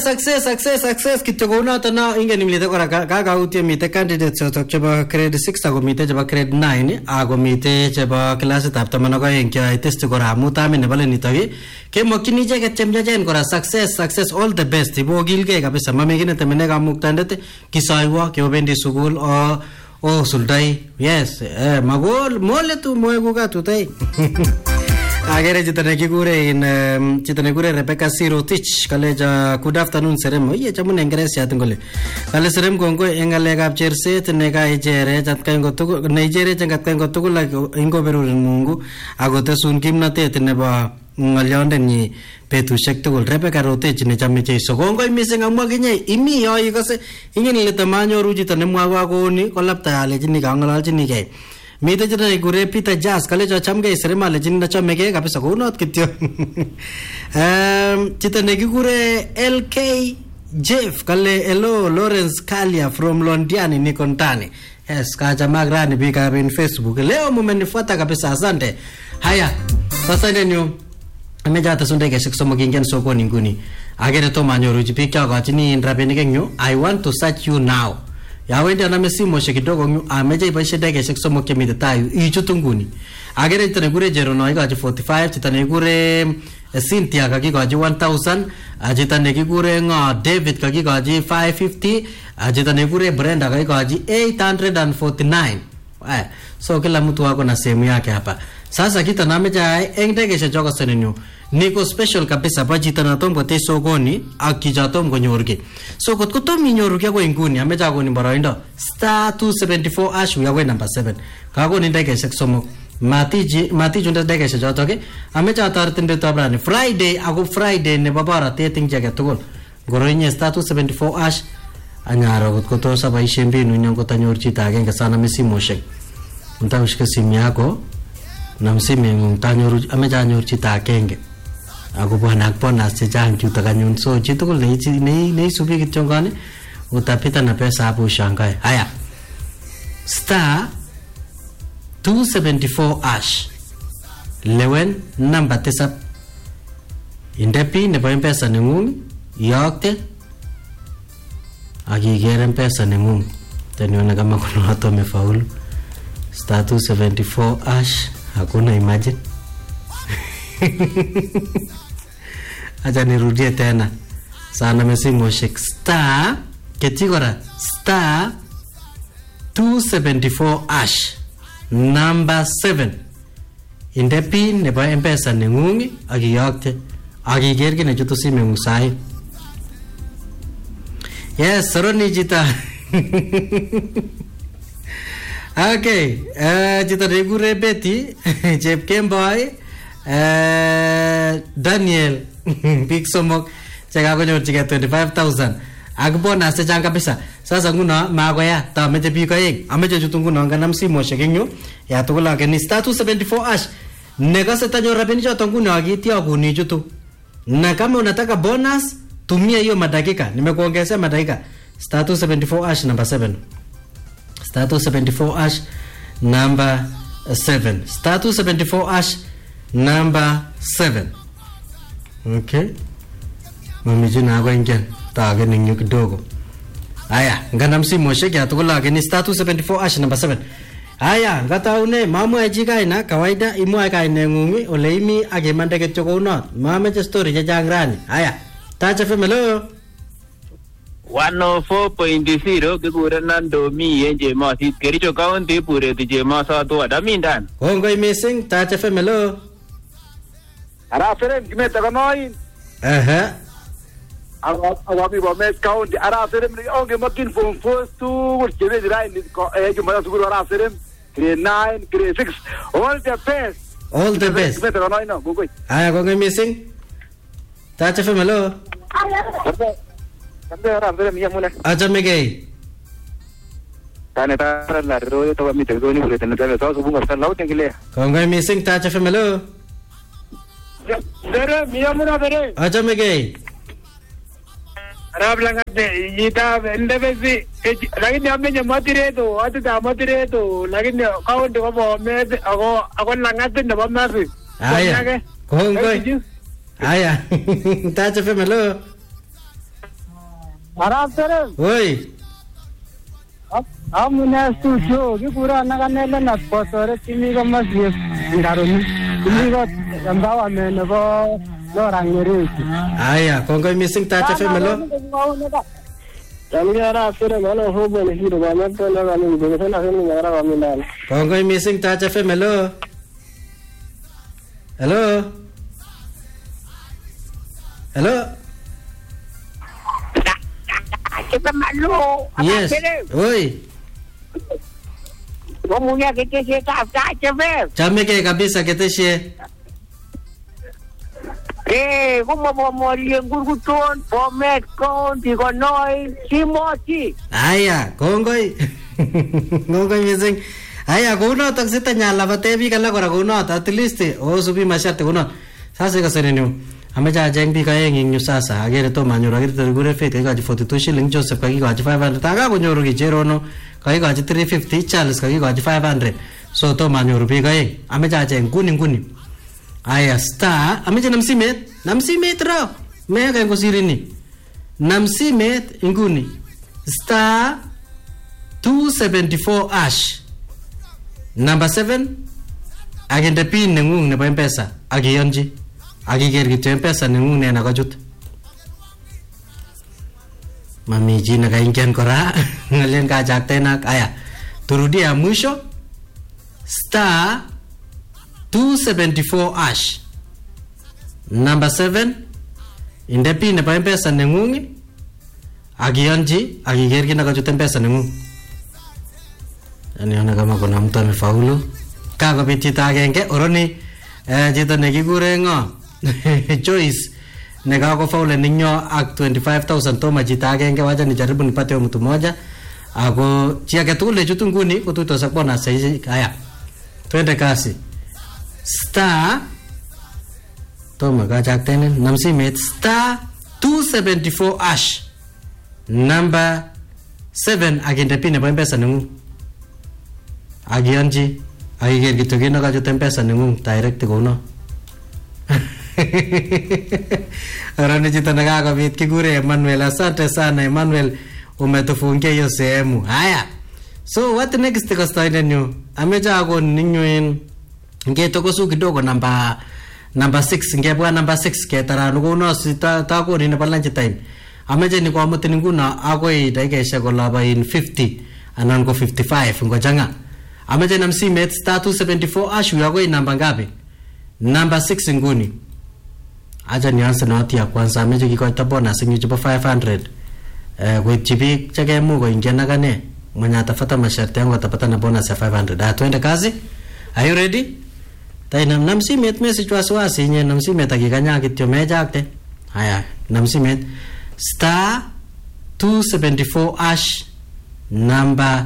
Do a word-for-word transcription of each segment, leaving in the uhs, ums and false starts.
success success success kityo konoto na ingen imlite kora kakautie mite candidates chotok chebo grade six ako mite chebo grade nine ako mite chebo klasitab taman ak oeng kyoe test kora amu tamin nebo nitok kemokyini icheket chemyachen kora success success all the best ibokilgei kabisa mami kit netemene kamuktandet kisoiwo kebendi sukul o o suldai yes eh magol mole tu moegu katutai agere chito nekikure in chito nekikure Rebecca Sirotich kaleja good afternoon serem oye chamun English yatin gole kale serem kongo eng ngalekab cherset ne ka ichere chatkai ngotugul ne ichere chatkai ngotugul ingo berurin Mungu akotesun kimnatet nebo ngalyondenyi betusiek tugul. Rebecca Rotich ne chame Jeiso kongoi mising amwa kinye imi yo ikose ingen ile tamanyoru chito nemwawa koni kolapta alejini kangalalchini gei mite chito nekure Peter Jazz kale cho chamgei serema alejini nachomegei kabisa kounot kityo. um chito nekikure L K Jeff kale hello Lawrence Kalia from Londiani Nikontani. Yes, kachamak rani bika in Facebook leo mumenifuata kabisa, asante. Haya sasa ndio amejata sunde kesho somo kingen sokoni nguni agere to manyoru jipik kyakachini rabinik engyu I want to search you now yawendi ana mesimo kidogo ngyu ameje iboishe dekeshek somo kemite tayu ichutu nguni agere tene gure Jerono ikachi forty-five titane gure Cynthia kakikachi one thousand ajitane kigure ngo David kakikachi five fifty ajitane gure Brenda kakikachi eight hundred forty-nine. Eh so kila mtu wako na sehemu yake hapa. Sasa kita nameja eng dekeshe choko senenyu niko special kabisa pa chito na tombo te sokoni ak kichatom konyorge. So kot kotom inyoruge ko inguni ameja ko ni boroindo star two seventy-four ash we are number seven. Kako ni dekeshe somo matiji matiji unda dekeshe choto ke ameja tartinde to abrani Friday ako Friday ne babara teting jage tugul. Goroinye star two seventy-four ash anyara kot koto sabaishe mbinu nyango tanyor chita agenge sana mesimoshek. Ntaushika simu yako na msimi nguntanyoru ameja nyor chita agenge. Ako bwana akpona sejang chuta kanyun so chitukul nei nei nei subi kichongane utapita na pesa hapo ushangae. Haya star two seventy-four ash lewen namba tisap indepi nebo mpesa nengung yokte akigere mpesa nengung teniona kama kuna watu wamefaulu. Star two seventy-four ash hakuna imagine. Acha nirudie tena sana mesimo shek star ketigora star two seventy-four ash number seven inde pin nebo mpesa nengungi akiyokte akiger kine chutu simengung sai. Yes soroni jita. Okay uh, jita regure Betty Jeb Kemboy Uh, Daniel big somok chaka konyor chike twenty-five thousand ak bonus changa kabisa. Sasa nguna magoya ta meje biko yeng ameje chutungu nanga nam simo shekenyu ya tukula ke ni star two seventy-four ash nega setanyo rabini choto nguna agitia kuni chutu na kama unataka bonus tumia hiyo madakika nimekuongezea madakika star two seventy-four ash number seven star two seventy-four ash number seven star two seventy-four ash number seven. Okay. Mami jina ako ingyan. Taga ninyo kidogo. Aya. Ganam si Moshe kaya tukula kini star two seventy-four ash number seven. Aya. Gata une. Mamu ajika ina. Kawaida imu aka ina ngungi. Ole imi age mandeke choko unot. Mama cha story cha jangrani. Aya. Tacha femelo. one oh four point zero kikure nando mi yenje masit. Kericho kaunti pure tije masatu wadamindan. Kongoi missing. Tacha femelo. Araferem kimeta kanoi. Aha. Awa awa mi ba mes county araferem onge makin from first to chebe dirai ni eh jumara suguru araferem grade nine grade six all the best. All the best. Kimeta kanoi no gogoi. Aya kongoi missing. Tacha femelo. Kambe araferem yamuna. Acha megei. Tane tara la ro to mi te goni bure tane tane to subunga sta laut ngile. Kongoi missing tacha femelo. Dere miyamuna dere. Acha megei. Arab langate yita endebesi lakini amenye matireto atuta matireto lakini kaunti ko bo me ako ako langate nebo masi. Aya. Kongoi. Aya. Tacha femelo. Arab tere. Oi. Amune studio kikura nakanele na sponsor timi ko masjid ndaroni. Timi ko ambawa me nebo Lorangeri. Aya, kongoi missing Touch F M lo. Kami Arab tere mana hobo ni hiro ba mato na kami ko sana kami ngara kami nan. Kongoi missing Touch F M lo. Hello. Hello. Kita malu. Yes. Oi. Kamunya kita kita tak cepat. Chame ke kabisa keteshe. Eh, como morir en Gurgutón, Pomet, Conti, Gonoi, Simoti. Aya, kongoi. Kongoi missing. Aya, kuno tak sita nyala batebi kala kora kuno at least oh subi masyate kuno. Sasa kasene nyo. Ameja jeng bi kaya nging nyo sasa. Agere to manyura agere to gure fe kaya gaji forty-two shilling Joseph kaya gaji five hundred. Taga kunyoro ki jero no. Kaya gaji three fifty Charles kaya gaji five hundred. So to manyuru bi kaya. Ameja jeng kuning kuning. Aya star. Ameja namsimet. Namsimet raw. Mea kaya kusirini. Namsimet inguni. Star two seventy-four ash. Number seven. Agenda pin nengung ne pa M-Pesa. Agi yonji. Agi ger gitu M-Pesa nengung ne nakajut. Mami ji nakaingian kora. Ngalian kajak tenak. Aya. Turu dia mwisho. Star two seventy-four ash. Number seven. Inde pin ne pa M-Pesa nengung. Agi yonji. Agi ger gitu nakajut M-Pesa nengung. Ani ana kama kuna mtu amefaulu kaga pitita agenge oroni eh jito nekigure ngo choice nega ko faule ninyo ak twenty-five thousand to majita agenge wacha nijaribu nipate mtu mmoja ako chia ketule jutunguni kututo sakona sasa haya twende kasi star to magaja tenen namsi met star two seventy-four ash number seven agende pine pa M-Pesa nungu Agianji, agi gitu gini kajo M-Pesa nengung direct ko no. Arane jita naga kabit kigure Emmanuel asante sana Emmanuel umetufungia hiyo sehemu. Haya. So what next ko style nyo? Ameja ako ninyoin ngeto ko su kidogo namba number six ngebwa number six ke tarano ko no sita ta ko ni na lunch time. Ameja ni ko amutin nguna ako i daikesha ko laba in fifty anan ko fifty-five ngojanga. Ameja namsimet star two seventy-four ash uyago namba ngapi? Number six nguni. Aja nianze na watu ya kwanza ameja kikoita bonus ngicho pa five hundred. Eh kwa chipi chake mungo ingiana gane. Mwenye atafata masharti yangu atapata na bonus ya five hundred. Ah tuende kazi? Are you ready? Tai nam namsimet message wasiwasi nye namsimet akikanya kityo meja akte. Haya namsimet star two seventy-four ash number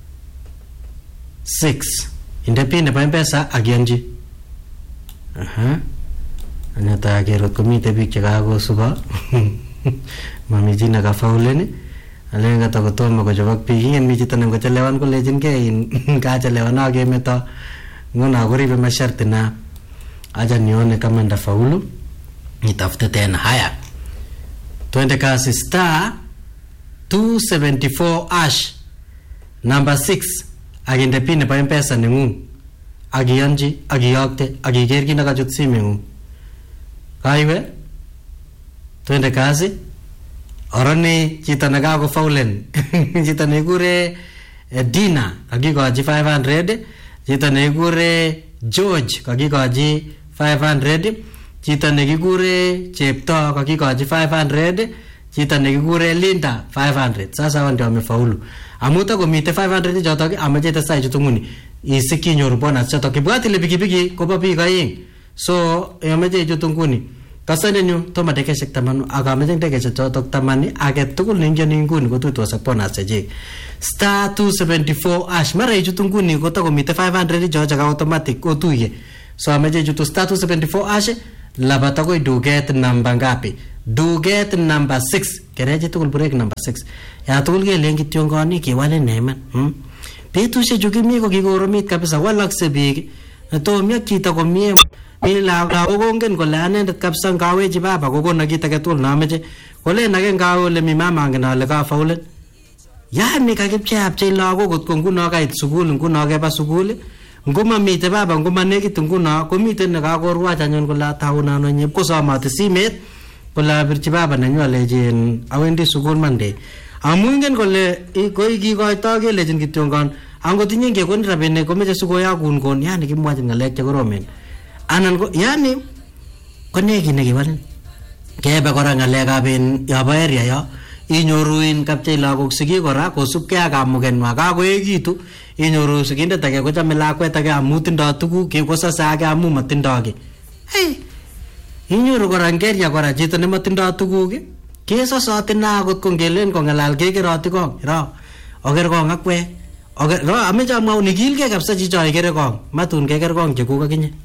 six. Independe pa M-Pesa agianji. Aha. Anata agero komite bik chakago suba. Mami jina ka fauleni. Alenga ta kotoma ko jabak pigin mi jitana ko chalewan ko lejin ke in ka chalewan age meta ngona gori be masharti na aja nione kama nda faulu nitafute tena. Haya. Twende kasi star two seventy-four ash number six. Agende pine pa M-Pesa nengung agianji agiyakte agigergi nakajut simengu kaiwe twende kazi orani chita nagago faulen chita negure eh, Dina kagigo aji five hundred chita negure George kagigo aji five hundred chita negure Chepto kagigo aji five hundred chita negure Linda five hundred. Sasa wao ndio wamefaulu. Amuta ko mite five hundred jotoke amaje ta sai jutunguni isiki nyoru bonus jotoke bwati le bigibigi ko papi gaing so amaje jutunguni kasane nyu to madeke sekta manu aga amaje deke jotok tamani age tukul ninjo ninguni ko tuto sa bonus je star two seventy-four ash mara jutunguni ko to ko mite five hundred jotoke automatic ko tuye so amaje jutu star two seventy-four ash labata ko do get number ngapi do get number six kereje tukul break number six ya tukul ke lengi tiongoni ke wale neman hmm betu se juki mi ko kigoromit kabisa walakse big tomia chito komie mi lagok kongen kole anendet kabisa ngawechi baba kokona kit age tugul nameche kolen age ngawe ole mi mama angen ale kafaulen. Yani kakipcheapchei lagok kotko nguno kait sukul nguno keba sukul ngomamite baba ngomanekit nguno komiten nekakorwach anyun kole ataunano nyep kosomoti simet kole abirchi baba nenyu alechen awendi sukul Monday. Amu ingen kole koi kikoito kelechin kityongon angotinye ngekoni rabinik komeche sikoyakun kon, yani kimwachin ngalek chekoromen anan ko yani koneki nekiwalin. Kebe kora ngalekab en yobo area yo inyoru in kapchei lagok sigik kora kosubkei ak kamukenwa kakoekitu inyoru sigindet age kochame lakwet age amu tindoi tuguk kikosase age amu matindoi ki. Hey, inyoru kora ngeria kora chito nematindoi tuguk kesosoti na akot ko ngelen kongalal kekeroti kong ro oker kong akwe oker ro ameche amwaun ikilgei kabisa chicho ikere kong matun keker kong chekuk akinye.